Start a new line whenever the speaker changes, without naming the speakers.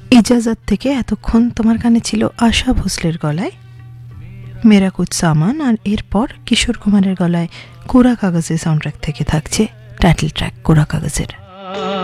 ইজাজত থেকে এতক্ষণ তোমার কানে ছিল আশা ভোসলের গলায় মেরা কুছ সামান, আর এরপর কিশোর কুমারের গলায় কোরা কাগজের সাউন্ডট্র্যাক থেকে থাকছে টাইটেল ট্র্যাক কোরা কাগজের।